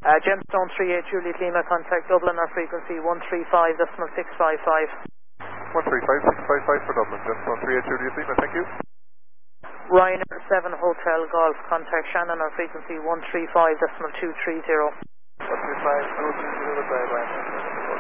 Gemstone 38 Juliet Lima, contact Dublin on frequency 135.655. 135.655 for Dublin, Gemstone 38 Juliet Lima, thank you. Ryanair 7 Hotel Golf, contact Shannon on frequency 135.230. 135.230 with Ryanair.